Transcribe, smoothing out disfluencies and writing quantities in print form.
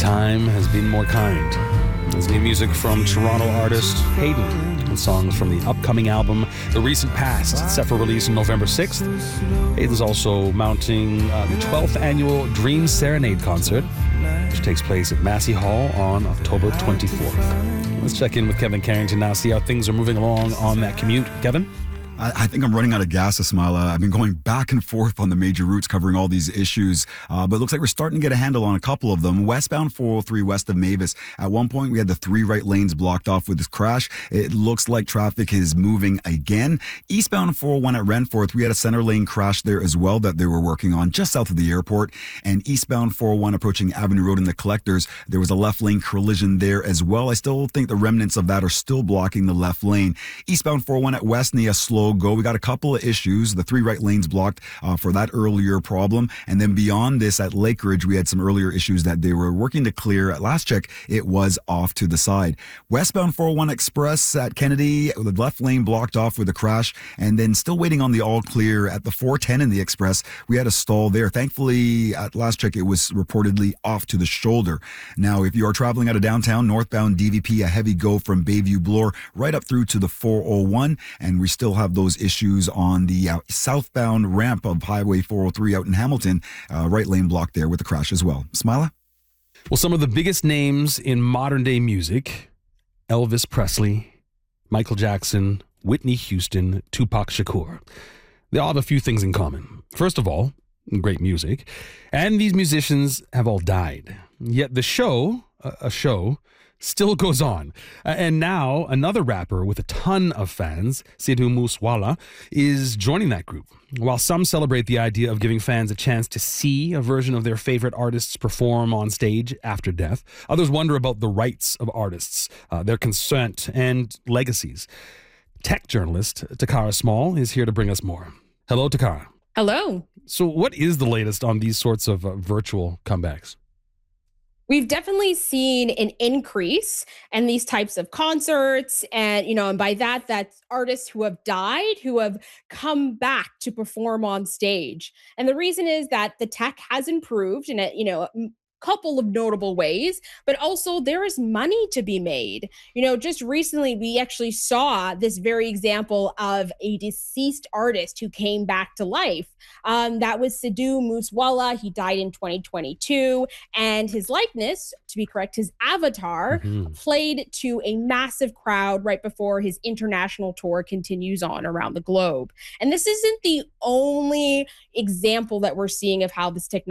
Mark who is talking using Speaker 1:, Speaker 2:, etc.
Speaker 1: time has been more kind. There's new music from Toronto artist Hayden and songs from the upcoming album The Recent Past, set for release on November 6th. Hayden's also mounting the 12th annual Dream Serenade concert, which takes place at Massey Hall on October 24th. Let's check in with Kevin Carrington now, see how things are moving along on that commute. Kevin?
Speaker 2: I think I'm running out of gas, Ismaila. I've been going back and forth on the major routes covering all these issues, but it looks like we're starting to get a handle on a couple of them. Westbound 403 west of Mavis. At one point, we had the 3 right lanes blocked off with this crash. It looks like traffic is moving again. Eastbound 401 at Renforth, we had a center lane crash there as well that they were working on just south of the airport. And eastbound 401 approaching Avenue Road in the Collectors, there was a left lane collision there as well. I still think the remnants of that are still blocking the left lane. Eastbound 401 at Westney, slow go. We got a couple of issues. The 3 right lanes blocked for that earlier problem. And then beyond this at Lakeridge, we had some earlier issues that they were working to clear. At last check, it was off to the side. Westbound 401 Express at Kennedy, the left lane blocked off with a crash. And then still waiting on the all clear at the 410 in the Express. We had a stall there. Thankfully, at last check, it was reportedly off to the shoulder. Now, if you are traveling out of downtown, northbound DVP, a heavy go from Bayview Bloor right up through to the 401. And we still have those issues on the southbound ramp of Highway 403 out in Hamilton, right lane blocked there with a crash as well. Ismaila?
Speaker 1: Well, some of the biggest names in modern day music, Elvis Presley, Michael Jackson, Whitney Houston, Tupac Shakur, they all have a few things in common. First of all, great music, and these musicians have all died. Yet the show, a show, still goes on. And now another rapper with a ton of fans, Sidhu Moosewala, is joining that group. While some celebrate the idea of giving fans a chance to see a version of their favorite artists perform on stage after death, others wonder about the rights of artists, their consent, and legacies. Tech journalist Takara Small is here to bring us more. Hello, Takara.
Speaker 3: Hello.
Speaker 1: So what is the latest on these sorts of virtual comebacks?
Speaker 3: We've definitely seen an increase in these types of concerts. And by that, that's artists who have died, who have come back to perform on stage. And the reason is that the tech has improved in a couple of notable ways, but also there is money to be made. Just recently, we actually saw this very example of a deceased artist who came back to life. That was Sidhu Moosewala. He died in 2022, and his likeness, to be correct, his avatar, played to a massive crowd right before his international tour continues on around the globe. And this isn't the only example that we're seeing of how this technology